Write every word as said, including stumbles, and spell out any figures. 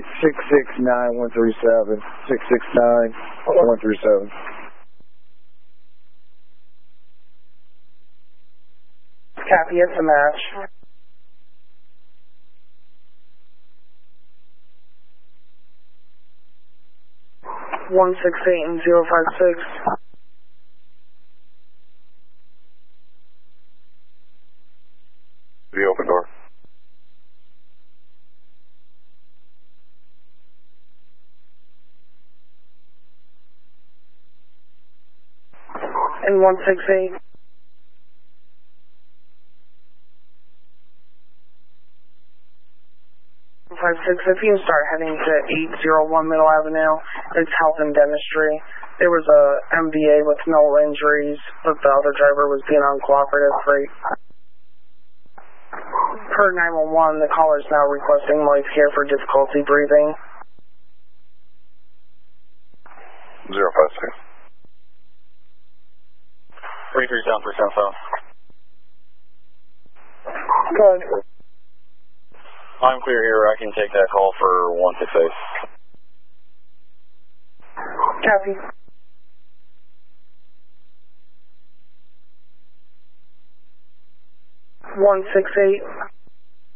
six six nine one three seven. six six nine one three seven. Copy, it's a match. one six eight and zero five six. The open door. And one six eight. five six, if you start heading to eight oh one Middle Avenue, it's health and dentistry. There was a M V A with no injuries, but the other driver was being uncooperative. Right. Per nine one one, the caller is now requesting life care for difficulty breathing. zero five six. three three seven percent south. Good. I'm clear here. I can take that call for one six eight. Copy. one six eight.